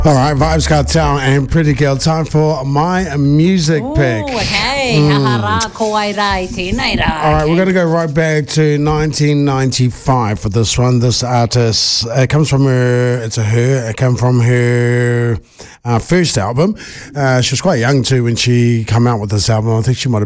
All right, Vibes Cartel and Pretty Girl. Time for my music pick. Okay. All right, we're going to go right back to 1995 for this one. This artist, it comes from her, it's a her, it came from her first album. She was quite young too when she came out with this album. I think she might have